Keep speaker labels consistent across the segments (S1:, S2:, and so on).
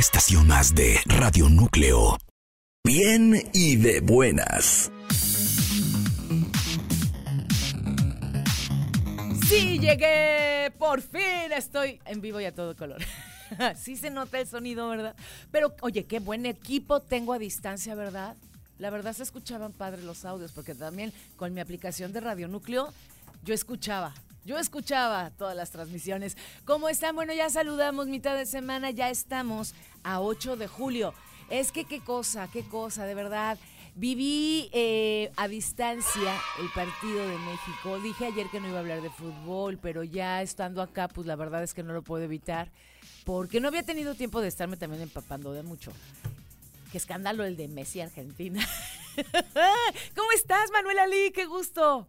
S1: estación más de Radio Núcleo. Bien y de buenas.
S2: Sí, llegué, por fin estoy en vivo y a todo color. Sí se nota el sonido, ¿verdad? Pero, oye, qué buen equipo tengo a distancia, ¿verdad? La verdad se escuchaban padres los audios, porque también con mi aplicación de Radio Núcleo, yo escuchaba todas las transmisiones. ¿Cómo están? Bueno, ya saludamos, mitad de semana, ya estamos a 8 de julio. Es que qué cosa, de verdad. Viví a distancia el partido de México. Dije ayer que no iba a hablar de fútbol, pero ya estando acá, pues la verdad es que no lo puedo evitar, porque no había tenido tiempo de estarme también empapando de mucho. Qué escándalo el de Messi Argentina. ¿Cómo estás, Manuel Ali? ¡Qué gusto!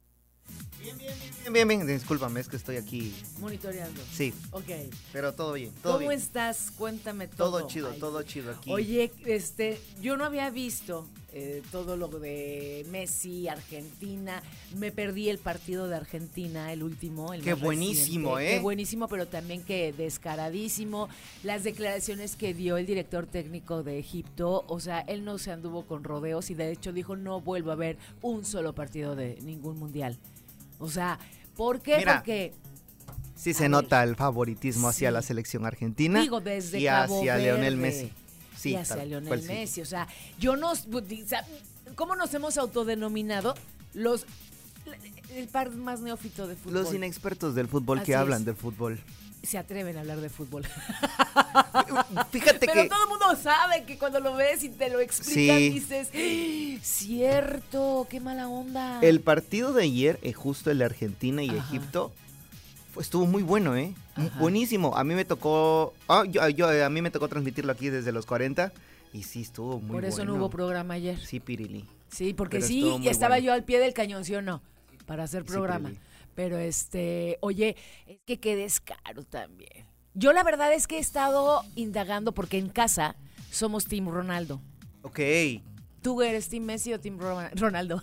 S3: Bien. Discúlpame, es que estoy aquí
S2: monitoreando.
S3: Sí.
S2: Ok.
S3: Pero todo bien,
S2: ¿Cómo estás? Cuéntame todo.
S3: Todo chido aquí.
S2: Oye, yo no había visto todo lo de Messi, Argentina. Me perdí el partido de Argentina, el último, el
S3: Qué
S2: más
S3: buenísimo,
S2: reciente. Qué buenísimo, pero también que descaradísimo. Las declaraciones que dio el director técnico de Egipto, o sea, él no se anduvo con rodeos y de hecho dijo no vuelvo a ver un solo partido de ningún mundial. O sea, ¿por qué?
S3: Mira,
S2: porque
S3: sí se nota el favoritismo hacia la selección argentina.
S2: Digo, desde
S3: y
S2: Cabo
S3: hacia
S2: Verde,
S3: Lionel Messi. Sí,
S2: y hacia Lionel Messi. O sea, ¿cómo nos hemos autodenominado el par más neófito de fútbol?
S3: Los inexpertos del fútbol que hablan del fútbol.
S2: Se atreven a hablar de fútbol.
S3: Fíjate
S2: Pero todo el mundo sabe que cuando lo ves y te lo explican, dices, cierto, qué mala onda.
S3: El partido de ayer, justo el de Argentina y Egipto, pues estuvo muy bueno, buenísimo. A mí me tocó, a mí me tocó transmitirlo aquí desde los 40 y sí estuvo muy bueno.
S2: Por eso no hubo programa ayer.
S3: Sí, Pirili.
S2: Sí, porque sí, y estaba yo al pie del cañón, ¿sí o no? Para hacer programa.
S3: Sí,
S2: pero oye, es que qué descaro también. Yo la verdad es que he estado indagando porque en casa somos Team Ronaldo.
S3: Ok.
S2: ¿Tú eres Team Messi o Team Ronaldo?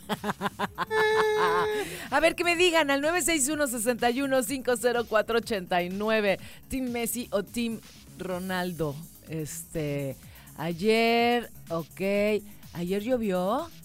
S2: A ver, que me digan al 961-61-50489. ¿Team Messi o Team Ronaldo? Ayer, ok. ¿Ayer llovió?